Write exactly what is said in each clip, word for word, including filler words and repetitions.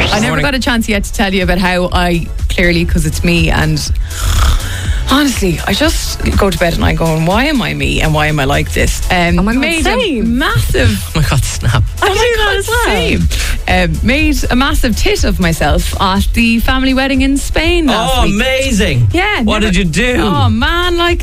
I never Morning. got a chance yet to tell you about how I, clearly, because it's me, and honestly, I just go to bed at night going, why am I me and why am I like this? Um, Oh my God, made same. a massive... Oh my God, snap. Oh my God, same. Um, made a massive tit of myself at the family wedding in Spain last Oh, week. amazing. Yeah. What never- did you do? Oh, man, like...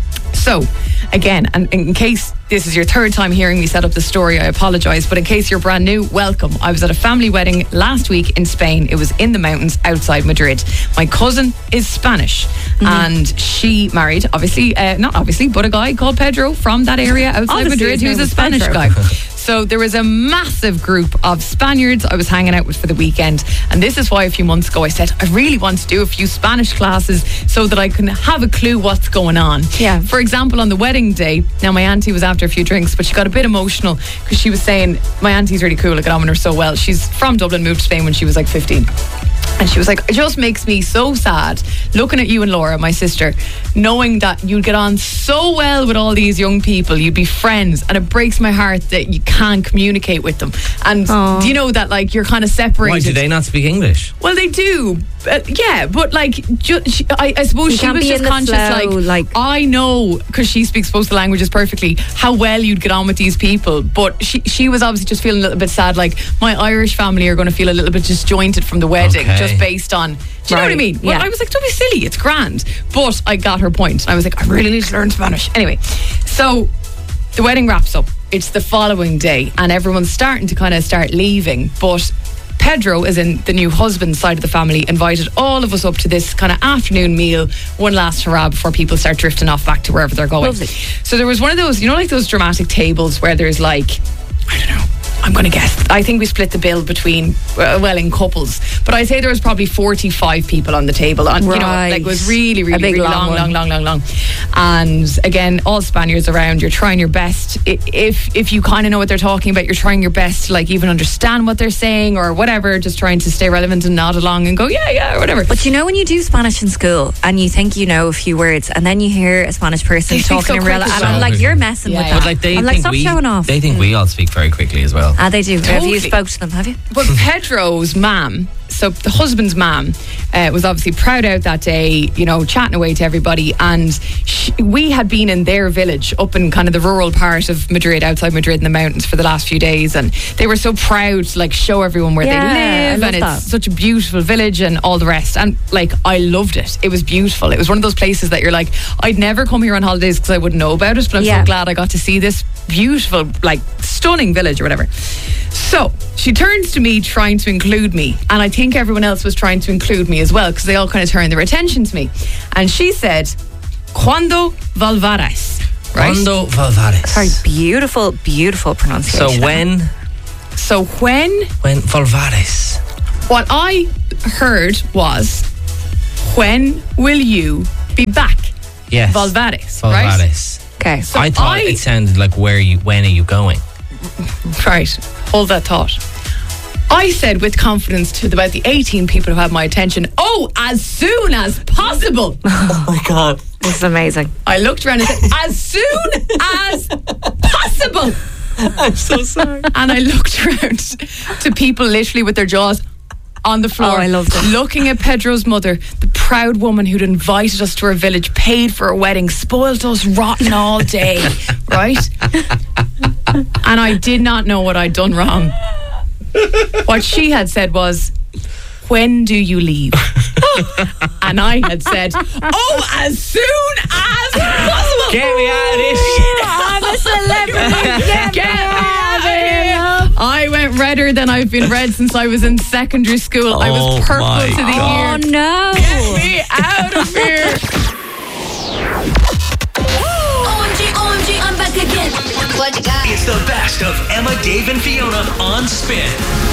So, again, and in case this is your third time hearing me set up the story, I apologise, but in case you're brand new, welcome. I was at a family wedding last week in Spain. It was in the mountains outside Madrid. My cousin is Spanish, Mm-hmm. and she married, obviously, uh, not obviously, but a guy called Pedro from that area outside Obviously, Madrid his who's name a was Spanish Pedro. guy. So there was a massive group of Spaniards I was hanging out with for the weekend, and this is why a few months ago I said I really want to do a few Spanish classes so that I can have a clue what's going on. Yeah. For example, on the wedding day, now my auntie was after a few drinks, but she got a bit emotional because she was saying, my auntie's really cool, I get on with her so well. She's from Dublin, moved to Spain when she was like fifteen. And she was like, it just makes me so sad looking at you and Laura, my sister, knowing that you'd get on so well with all these young people, you'd be friends, and it breaks my heart that you can't communicate with them. And Aww. do you know that, like, you're kind of separated? Why do they not speak English? Well, they do. Uh, yeah, but like, ju- she, I, I suppose You she can't was be just in the conscious, flow, like, like- I know, because she speaks both the languages perfectly, how well you'd get on with these people. But she, she was obviously just feeling a little bit sad, like, my Irish family are going to feel a little bit disjointed from the wedding, Okay. just based on, do you know what I Right, mean? Well, yeah. I was like, don't be silly, it's grand. But I got her point. I was like, I really need to learn Spanish. Anyway, so the wedding wraps up. It's the following day, and everyone's starting to kind of start leaving. But Pedro, as in the new husband's side of the family, invited all of us up to this kind of afternoon meal, one last hurrah before people start drifting off back to wherever they're going. Lovely. So there was one of those, you know, like those dramatic tables where there's like, I don't know, I'm going to guess, I think we split the bill between, uh, well, in couples, but I'd say there was probably forty-five people on the table. On, you know, Right. like it was really, A really, big really long long, one. long, long, long, long. And again, all Spaniards around, you're trying your best. I- If if you kind of know what they're talking about, you're trying your best to like even understand what they're saying or whatever, just trying to stay relevant and nod along and go, yeah, yeah, or whatever. But you know when you do Spanish in school and you think you know a few words and then you hear a Spanish person They speak talking so in real quick as and well. I'm like, you're messing Yeah, with yeah. that. But like they I'm like, think stop we, showing off. they think we all speak very quickly as well. Ah, they do. Have you Totally. spoke to them, have you? But Pedro's mum, so the husband's mum, uh, was obviously proud out that day, you know, chatting away to everybody. And she, we had been in their village up in kind of the rural part of Madrid, outside Madrid in the mountains for the last few days. And they were so proud to like show everyone where Yeah, I they live. love And it's that. such a beautiful village and all the rest. And like, I loved it. It was beautiful. It was one of those places that you're like, I'd never come here on holidays because I wouldn't know about it. But I'm Yeah. so glad I got to see this beautiful, like stunning village or whatever. So she turns to me trying to include me, and I think everyone else was trying to include me as well because they all kind of turned their attention to me. And she said, "Cuando volverás?" Right? Cuando volverás. Sorry, beautiful, beautiful pronunciation. So when, So when when volverás? what I heard was, when will you be back? Yes. Volverás, right? Volverás. Okay. So I thought I- it sounded like where you, when are you going? Right, hold that thought. I said with confidence to about the eighteen people who had my attention, oh, as soon as possible. Oh my God. This is amazing. I looked around and said, as soon as possible. I'm so sorry. And I looked around to people literally with their jaws on the floor. Oh, I loved it. Looking at Pedro's mother, the proud woman who'd invited us to her village, paid for a wedding, spoiled us rotten all day, right? And I did not know what I'd done wrong. What she had said was, when do you leave? And I had said, oh, as soon as possible. Get me out of this. I'm a celebrity. Get Get me out of here. I went redder than I've been red since I was in secondary school. I Oh was purple my to the God. Oh ear. no. Get me out of here. O M G, O M G, I'm back again. What you got? It's the best of Emma, Dave, and Fiona on Spin.